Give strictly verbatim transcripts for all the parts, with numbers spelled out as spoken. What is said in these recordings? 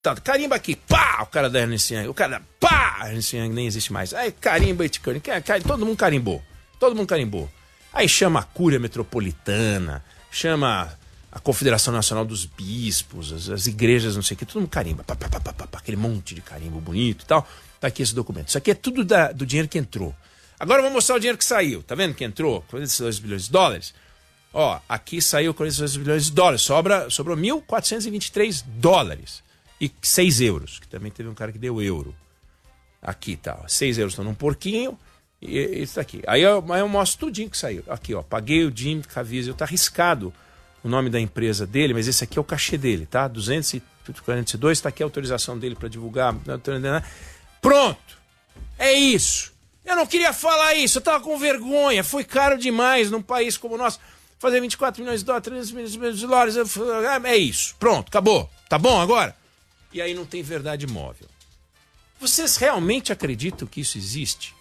Tá, carimba aqui, pá, o cara da Ernst Young, o cara, pá, a Ernst Young nem existe mais. Aí carimba, todo mundo carimbou, todo mundo carimbou. Aí chama a Cúria Metropolitana, chama a Confederação Nacional dos Bispos, as, as igrejas, não sei o que, todo mundo carimba, pá, pá, pá, pá, pá, aquele monte de carimbo bonito e tal. Tá aqui esse documento. Isso aqui é tudo da, do dinheiro que entrou. Agora eu vou mostrar o dinheiro que saiu, tá vendo que entrou? quarenta e dois bilhões de dólares. Ó, aqui saiu quarenta e dois bilhões de dólares, sobra, sobrou mil quatrocentos e vinte e três dólares. E seis euros, que também teve um cara que deu euro. Aqui tá, ó, seis euros estão num porquinho, e isso aqui. Aí eu, aí eu mostro tudinho que saiu. Aqui, ó, paguei o Jim Caviezel, tá arriscado o nome da empresa dele, mas esse aqui é o cachê dele, tá? duzentos e quarenta e dois, tá aqui a autorização dele para divulgar. Pronto! É isso! Eu não queria falar isso, eu tava com vergonha, foi caro demais num país como o nosso. Fazer vinte e quatro milhões de dólares, trezentos milhões de dólares, é isso, pronto, acabou. Tá bom agora? E aí não tem verdade móvel. Vocês realmente acreditam que isso existe?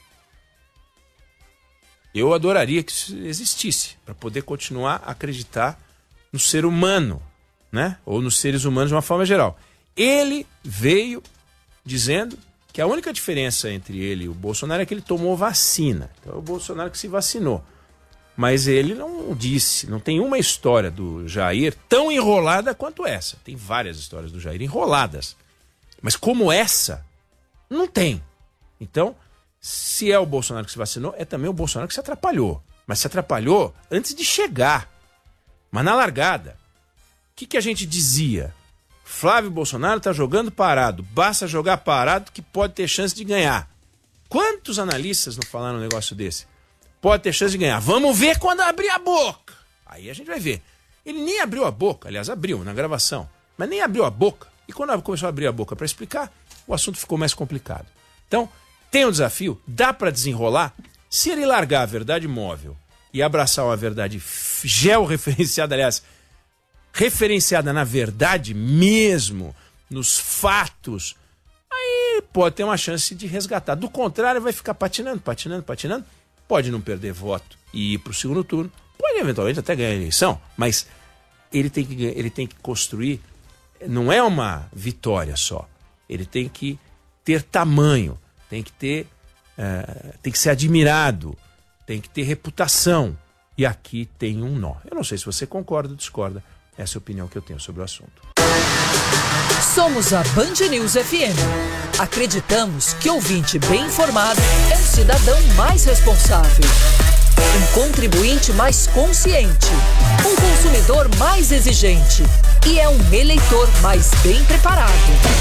Eu adoraria que isso existisse, para poder continuar a acreditar no ser humano, né? Ou nos seres humanos de uma forma geral. Ele veio dizendo que a única diferença entre ele e o Bolsonaro é que ele tomou vacina. Então é o Bolsonaro que se vacinou. Mas ele não disse, não tem uma história do Jair tão enrolada quanto essa. Tem várias histórias do Jair enroladas. Mas como essa, não tem. Então, se é o Bolsonaro que se vacinou, é também o Bolsonaro que se atrapalhou. Mas se atrapalhou antes de chegar. Mas na largada. O que, que a gente dizia? Flávio Bolsonaro está jogando parado. Basta jogar parado que pode ter chance de ganhar. Quantos analistas não falaram um negócio desse? Pode ter chance de ganhar. Vamos ver quando abrir a boca. Aí a gente vai ver. Ele nem abriu a boca, aliás, abriu na gravação, mas nem abriu a boca. E quando começou a abrir a boca para explicar, o assunto ficou mais complicado. Então, tem um desafio, dá para desenrolar. Se ele largar a verdade móvel e abraçar uma verdade georreferenciada, aliás, referenciada na verdade mesmo, nos fatos, aí pode ter uma chance de resgatar. Do contrário, vai ficar patinando, patinando, patinando. Pode não perder voto e ir para o segundo turno. Pode eventualmente até ganhar a eleição, mas ele tem que, ele tem que construir, não é uma vitória só. Ele tem que ter tamanho, tem que ter, uh, tem que ser admirado, tem que ter reputação. E aqui tem um nó. Eu não sei se você concorda ou discorda. Essa é a opinião que eu tenho sobre o assunto. Somos a Band News F M. Acreditamos que ouvinte bem informado é um cidadão mais responsável, um contribuinte mais consciente, um consumidor mais exigente e é um eleitor mais bem preparado.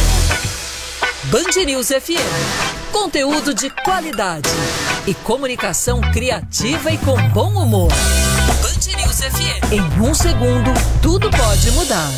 Band News F M. Conteúdo de qualidade e comunicação criativa e com bom humor. Band News F M. Em um segundo, tudo pode mudar.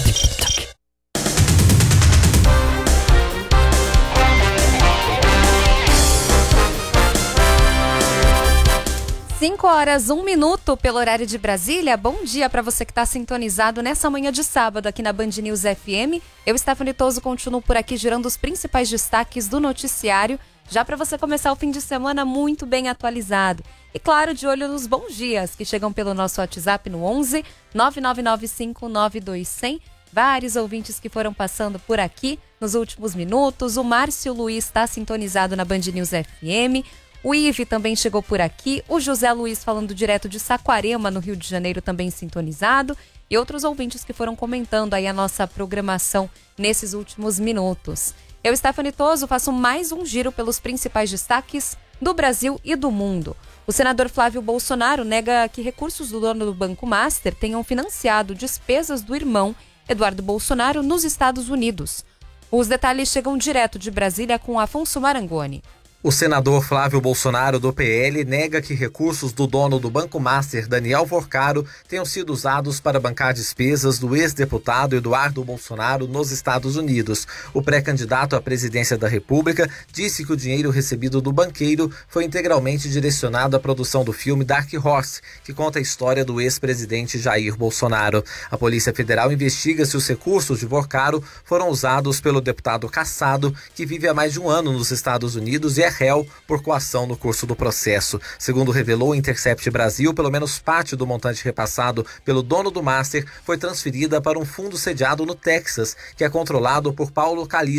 cinco horas, um minuto pelo horário de Brasília. Bom dia para você que está sintonizado nessa manhã de sábado aqui na Band News F M. Eu, Stephanie Toso, continuo por aqui girando os principais destaques do noticiário, já para você começar o fim de semana muito bem atualizado. E claro, de olho nos bons dias que chegam pelo nosso WhatsApp no onze, nove nove nove cinco nove dois zero zero. Vários ouvintes que foram passando por aqui nos últimos minutos. O Márcio Luiz está sintonizado na Band News F M. O Ive também chegou por aqui, o José Luiz falando direto de Saquarema, no Rio de Janeiro, também sintonizado, e outros ouvintes que foram comentando aí a nossa programação nesses últimos minutos. Eu, Stephanie Toso, faço mais um giro pelos principais destaques do Brasil e do mundo. O senador Flávio Bolsonaro nega que recursos do dono do Banco Master tenham financiado despesas do irmão Eduardo Bolsonaro nos Estados Unidos. Os detalhes chegam direto de Brasília com Afonso Marangoni. O senador Flávio Bolsonaro, do P L, nega que recursos do dono do Banco Master, Daniel Vorcaro, tenham sido usados para bancar despesas do ex-deputado Eduardo Bolsonaro nos Estados Unidos. O pré-candidato à presidência da República disse que o dinheiro recebido do banqueiro foi integralmente direcionado à produção do filme Dark Horse, que conta a história do ex-presidente Jair Bolsonaro. A Polícia Federal investiga se os recursos de Vorcaro foram usados pelo deputado Cassado, que vive há mais de um ano nos Estados Unidos e é réu por coação no curso do processo. Segundo revelou o Intercept Brasil, pelo menos parte do montante repassado pelo dono do Master foi transferida para um fundo sediado no Texas, que é controlado por Paulo Calixto,